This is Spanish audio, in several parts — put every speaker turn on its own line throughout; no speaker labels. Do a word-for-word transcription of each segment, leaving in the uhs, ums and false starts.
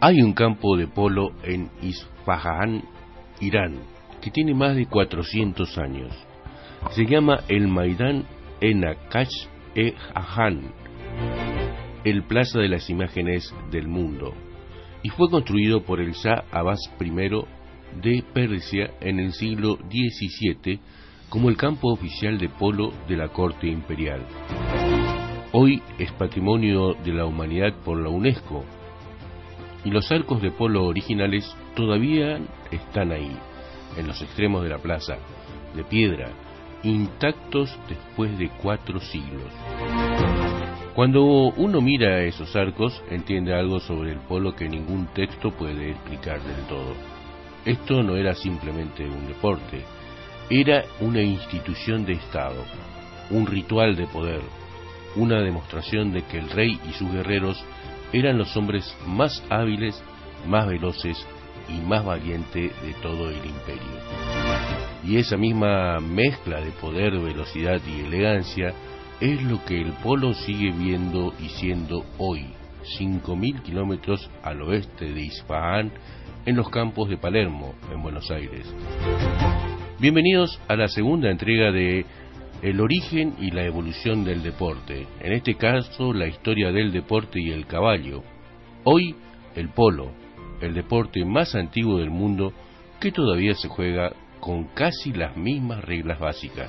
Hay un campo de polo en Isfahán, Irán, que tiene más de cuatrocientos años. Se llama el Maidán Enakash-e-Jahan, el Plaza de las Imágenes del Mundo, y fue construido por el Shah Abbas primero de Persia en el siglo diecisiete como el campo oficial de polo de la corte imperial. Hoy es Patrimonio de la Humanidad por la UNESCO, y los arcos de polo originales todavía están ahí, en los extremos de la plaza, de piedra, intactos después de cuatro siglos. Cuando uno mira esos arcos, entiende algo sobre el polo que ningún texto puede explicar del todo. Esto no era simplemente un deporte, era una institución de Estado, un ritual de poder, una demostración de que el rey y sus guerreros eran los hombres más hábiles, más veloces y más valientes de todo el imperio. Y esa misma mezcla de poder, velocidad y elegancia es lo que el polo sigue viendo y siendo hoy, cinco mil kilómetros al oeste de Isfahán, en los campos de Palermo, en Buenos Aires. Bienvenidos a la segunda entrega de El origen y la evolución del deporte, en este caso la historia del deporte y el caballo. Hoy, el polo, el deporte más antiguo del mundo que todavía se juega con casi las mismas reglas básicas.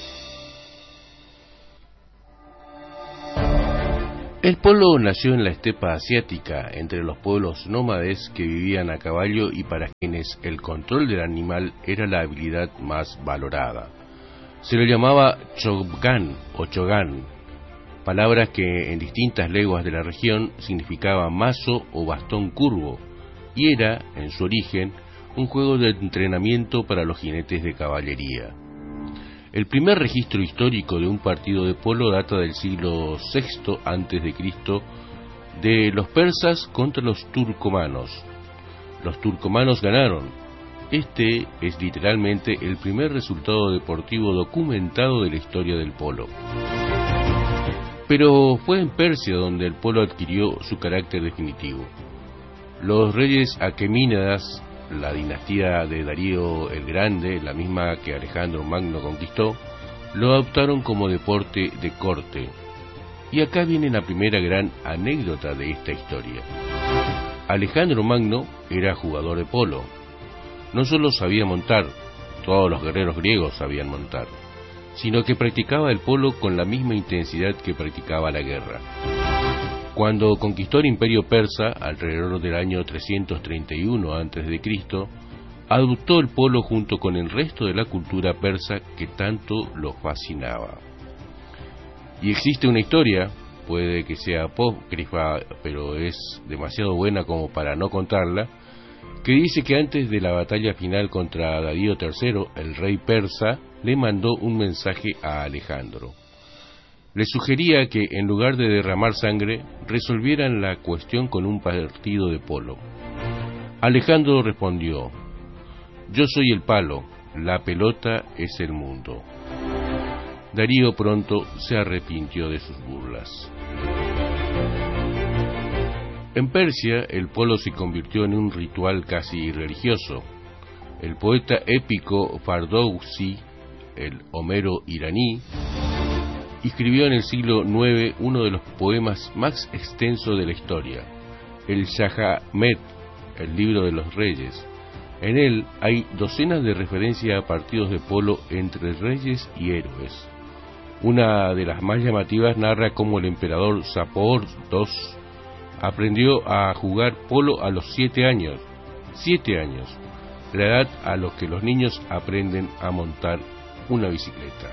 El polo nació en la estepa asiática, entre los pueblos nómades que vivían a caballo y para quienes el control del animal era la habilidad más valorada. Se lo llamaba chogán o chogán, palabras que en distintas lenguas de la región significaba mazo o bastón curvo, y era, en su origen, un juego de entrenamiento para los jinetes de caballería. El primer registro histórico de un partido de polo data del siglo sexto antes de Cristo, de los persas contra los turcomanos. Los turcomanos ganaron. Este es literalmente el primer resultado deportivo documentado de la historia del polo. Pero fue en Persia donde el polo adquirió su carácter definitivo. Los reyes aquemínidas, la dinastía de Darío el Grande, la misma que Alejandro Magno conquistó, lo adoptaron como deporte de corte. Y acá viene la primera gran anécdota de esta historia. Alejandro Magno era jugador de polo. No solo sabía montar, todos los guerreros griegos sabían montar, sino que practicaba el polo con la misma intensidad que practicaba la guerra. Cuando conquistó el imperio persa, alrededor del año trescientos treinta y uno antes de Cristo, adoptó el polo junto con el resto de la cultura persa que tanto lo fascinaba. Y existe una historia, puede que sea apócrifa, pero es demasiado buena como para no contarla, que dice que antes de la batalla final contra Darío tercero, el rey persa le mandó un mensaje a Alejandro. Le sugería que, en lugar de derramar sangre, resolvieran la cuestión con un partido de polo. Alejandro respondió: «Yo soy el palo, la pelota es el mundo». Darío pronto se arrepintió de sus burlas. En Persia, el polo se convirtió en un ritual casi religioso. El poeta épico Fardowsi, el Homero iraní, escribió en el siglo noveno uno de los poemas más extensos de la historia, el Shahamet, el libro de los reyes. En él hay docenas de referencias a partidos de polo entre reyes y héroes. Una de las más llamativas narra cómo el emperador Sapor segundo aprendió a jugar polo a los siete años, siete años, la edad a la que los niños aprenden a montar una bicicleta.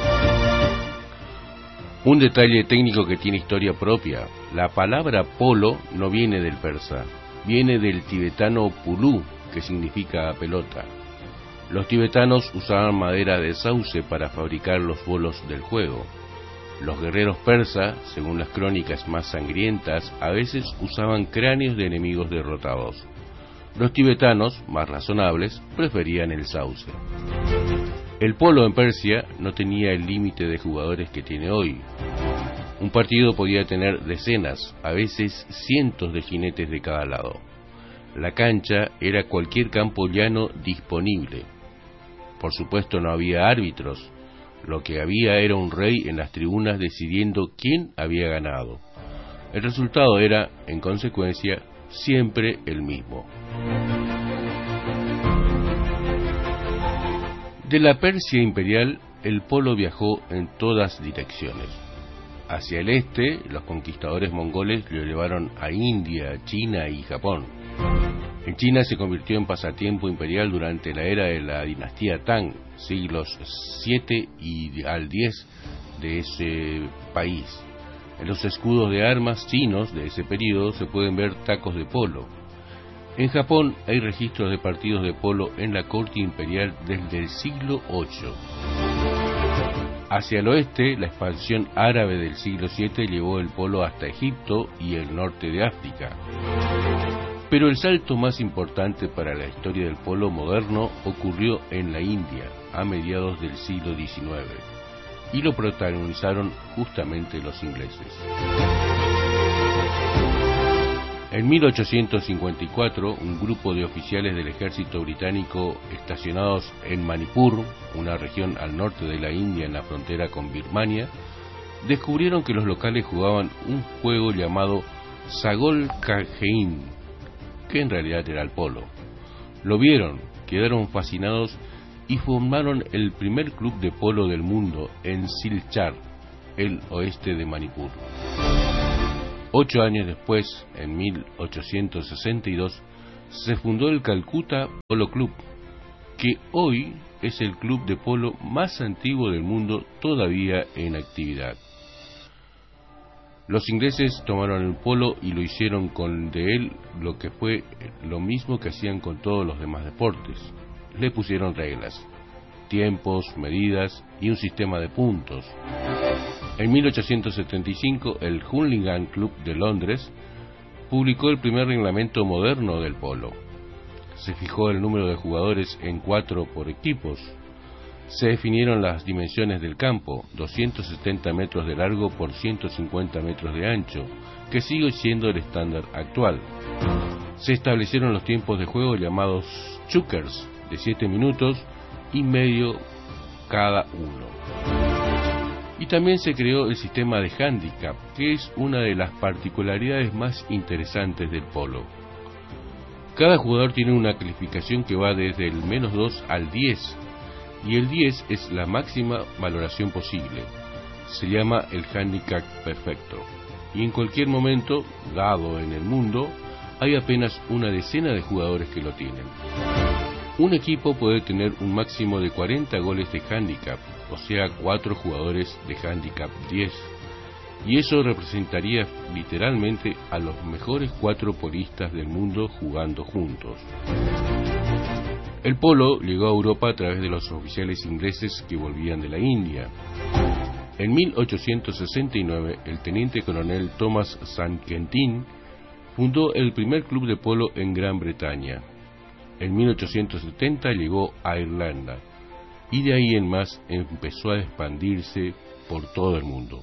Un detalle técnico que tiene historia propia: la palabra polo no viene del persa, viene del tibetano pulú, que significa pelota. Los tibetanos usaban madera de sauce para fabricar los bolos del juego. Los guerreros persas, según las crónicas más sangrientas, a veces usaban cráneos de enemigos derrotados. Los tibetanos, más razonables, preferían el sauce. El polo en Persia no tenía el límite de jugadores que tiene hoy. Un partido podía tener decenas, a veces cientos de jinetes de cada lado. La cancha era cualquier campo llano disponible. Por supuesto no había árbitros, lo que había era un rey en las tribunas decidiendo quién había ganado. El resultado era, en consecuencia, siempre el mismo. De la Persia imperial, el polo viajó en todas direcciones. Hacia el este, los conquistadores mongoles lo llevaron a India, China y Japón. En China se convirtió en pasatiempo imperial durante la era de la dinastía Tang, siglos siete y al diez de ese país. En los escudos de armas chinos de ese periodo se pueden ver tacos de polo. En Japón hay registros de partidos de polo en la corte imperial desde el siglo ocho. Hacia el oeste, la expansión árabe del siglo siete llevó el polo hasta Egipto y el norte de África. Pero el salto más importante para la historia del polo moderno ocurrió en la India, a mediados del siglo diecinueve, y lo protagonizaron justamente los ingleses. En mil ochocientos cincuenta y cuatro, un grupo de oficiales del ejército británico estacionados en Manipur, una región al norte de la India en la frontera con Birmania, descubrieron que los locales jugaban un juego llamado Sagol Kagein, que en realidad era el polo. Lo vieron, quedaron fascinados y formaron el primer club de polo del mundo en Silchar, el oeste de Manipur. Ocho años después, en mil ochocientos sesenta y dos, se fundó el Calcuta Polo Club, que hoy es el club de polo más antiguo del mundo todavía en actividad. Los ingleses tomaron el polo y lo hicieron con de él lo que fue lo mismo que hacían con todos los demás deportes. Le pusieron reglas, tiempos, medidas y un sistema de puntos. En mil ochocientos setenta y cinco, el Hurlingham Club de Londres publicó el primer reglamento moderno del polo. Se fijó el número de jugadores en cuatro por equipos. Se definieron las dimensiones del campo, doscientos setenta metros de largo por ciento cincuenta metros de ancho, que sigue siendo el estándar actual. Se establecieron los tiempos de juego llamados chukers, de siete minutos y medio cada uno. Y también se creó el sistema de handicap, que es una de las particularidades más interesantes del polo. Cada jugador tiene una calificación que va desde el menos dos al diez, y el diez es la máxima valoración posible. Se llama el handicap perfecto, y en cualquier momento, dado en el mundo, hay apenas una decena de jugadores que lo tienen. Un equipo puede tener un máximo de cuarenta goles de handicap, o sea, cuatro jugadores de handicap diez, y eso representaría literalmente a los mejores cuatro polistas del mundo jugando juntos. El polo llegó a Europa a través de los oficiales ingleses que volvían de la India. En mil ochocientos sesenta y nueve, el teniente coronel Thomas Saint Quentin fundó el primer club de polo en Gran Bretaña. En mil ochocientos setenta llegó a Irlanda, y de ahí en más empezó a expandirse por todo el mundo.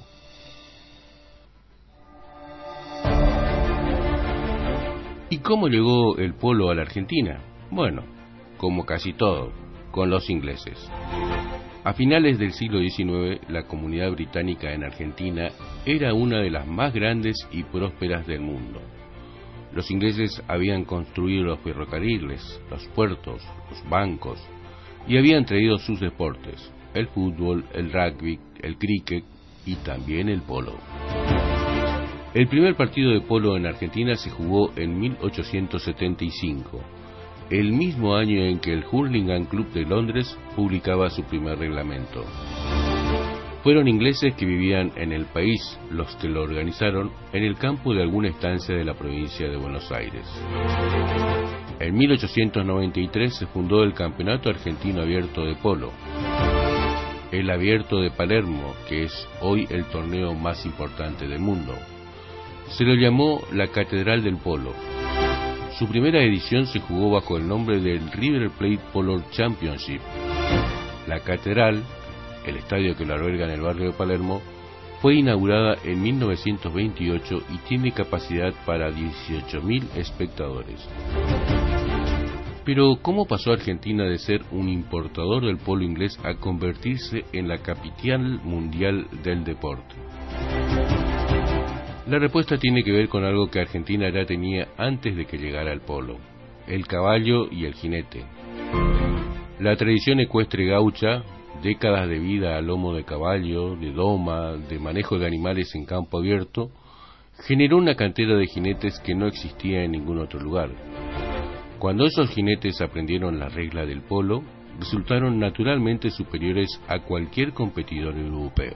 ¿Y cómo llegó el polo a la Argentina? Bueno, como casi todo, con los ingleses. A finales del siglo diecinueve, la comunidad británica en Argentina era una de las más grandes y prósperas del mundo. Los ingleses habían construido los ferrocarriles, los puertos, los bancos, y habían traído sus deportes, el fútbol, el rugby, el cricket y también el polo. El primer partido de polo en Argentina se jugó en mil ochocientos setenta y cinco, el mismo año en que el Hurlingham Club de Londres publicaba su primer reglamento. Fueron ingleses que vivían en el país los que lo organizaron en el campo de alguna estancia de la provincia de Buenos Aires. En mil ochocientos noventa y tres se fundó el Campeonato Argentino Abierto de Polo, el Abierto de Palermo, que es hoy el torneo más importante del mundo. Se lo llamó la Catedral del Polo. Su primera edición se jugó bajo el nombre del River Plate Polo Championship. La Catedral, el estadio que lo alberga en el barrio de Palermo, Fue inaugurada en mil novecientos veintiocho y tiene capacidad para dieciocho mil espectadores. Pero, ¿cómo pasó Argentina de ser un importador del polo inglés a convertirse en la capital mundial del deporte? La respuesta tiene que ver con algo que Argentina ya tenía antes de que llegara el polo: el caballo y el jinete. La tradición ecuestre gaucha, décadas de vida a lomo de caballo, de doma, de manejo de animales en campo abierto, generó una cantera de jinetes que no existía en ningún otro lugar. Cuando esos jinetes aprendieron las reglas del polo, resultaron naturalmente superiores a cualquier competidor europeo.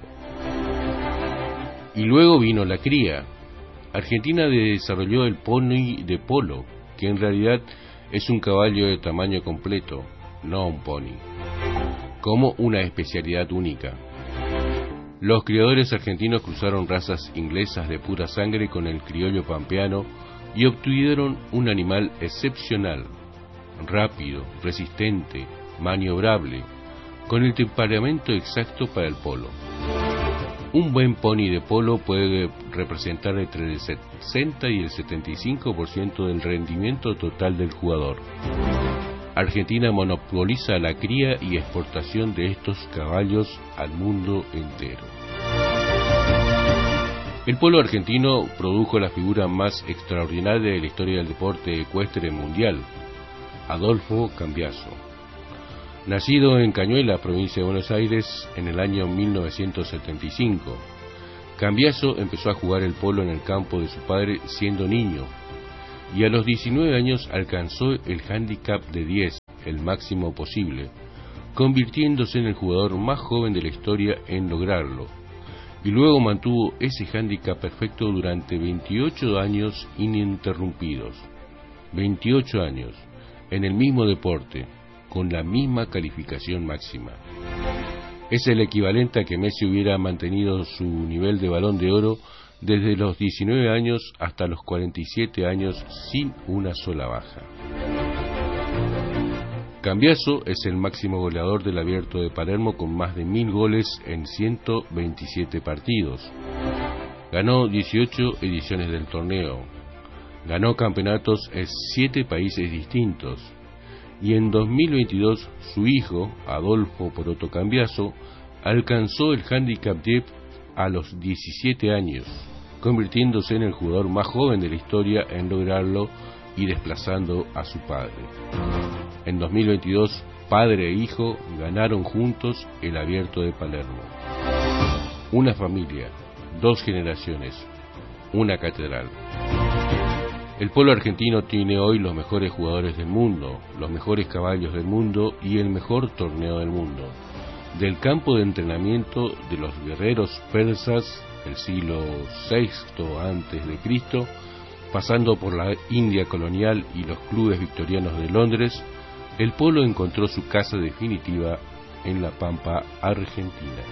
Y luego vino la cría. Argentina desarrolló el pony de polo, que en realidad es un caballo de tamaño completo, no un pony, como una especialidad única. Los criadores argentinos cruzaron razas inglesas de pura sangre con el criollo pampeano y obtuvieron un animal excepcional, rápido, resistente, maniobrable, con el temperamento exacto para el polo. Un buen pony de polo puede representar entre el sesenta y el setenta y cinco por ciento del rendimiento total del jugador. Argentina monopoliza la cría y exportación de estos caballos al mundo entero. El polo argentino produjo la figura más extraordinaria de la historia del deporte ecuestre mundial, Adolfo Cambiaso. Nacido en Cañuelas, provincia de Buenos Aires, en el año mil novecientos setenta y cinco, Cambiaso empezó a jugar el polo en el campo de su padre siendo niño, y a los diecinueve años alcanzó el hándicap de diez, el máximo posible, convirtiéndose en el jugador más joven de la historia en lograrlo. Y luego mantuvo ese hándicap perfecto durante veintiocho años ininterrumpidos. veintiocho años, en el mismo deporte, con la misma calificación máxima. Es el equivalente a que Messi hubiera mantenido su nivel de Balón de Oro desde los diecinueve años hasta los cuarenta y siete años sin una sola baja. Cambiaso es el máximo goleador del Abierto de Palermo con más de mil goles en ciento veintisiete partidos. Ganó dieciocho ediciones del torneo. Ganó campeonatos en siete países distintos. Y en dos mil veintidós su hijo, Adolfo Poroto Cambiaso, alcanzó el hándicap diez a los diecisiete años, convirtiéndose en el jugador más joven de la historia en lograrlo y desplazando a su padre. En dos mil veintidós, padre e hijo ganaron juntos el Abierto de Palermo. Una familia, dos generaciones, una catedral. El polo argentino tiene hoy los mejores jugadores del mundo, los mejores caballos del mundo y el mejor torneo del mundo. Del campo de entrenamiento de los guerreros persas del siglo sexto antes de Cristo, pasando por la India colonial y los clubes victorianos de Londres, el polo encontró su casa definitiva en la pampa argentina.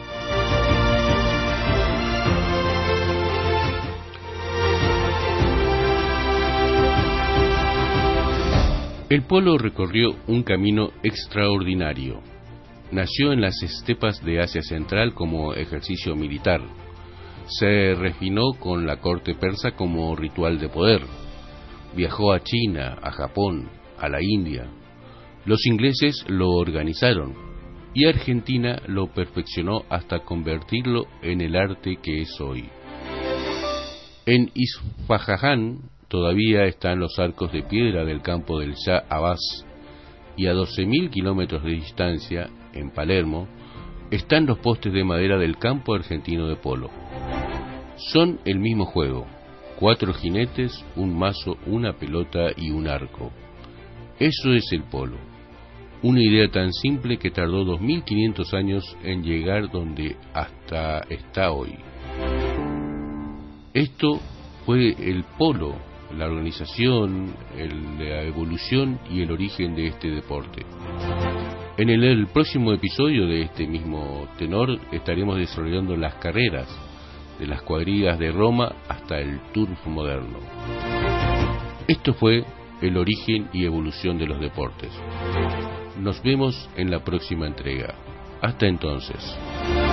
El polo recorrió un camino extraordinario. Nació en las estepas de Asia Central como ejercicio militar. Se refinó con la corte persa como ritual de poder. Viajó a China, a Japón, a la India. Los ingleses lo organizaron y Argentina lo perfeccionó hasta convertirlo en el arte que es hoy. En Isfahán todavía están los arcos de piedra del campo del Shah Abbas, y a doce mil kilómetros de distancia, en Palermo, están los postes de madera del campo argentino de polo. Son el mismo juego: cuatro jinetes, un mazo, una pelota y un arco. Eso es el polo, una idea tan simple que tardó dos mil quinientos años en llegar donde hasta está hoy. Esto fue el polo, la organización, el, la evolución y el origen de este deporte. En el, el próximo episodio de este mismo tenor estaremos desarrollando las carreras, de las cuadrigas de Roma hasta el turf moderno. Esto fue el origen y evolución de los deportes. Nos vemos en la próxima entrega. Hasta entonces.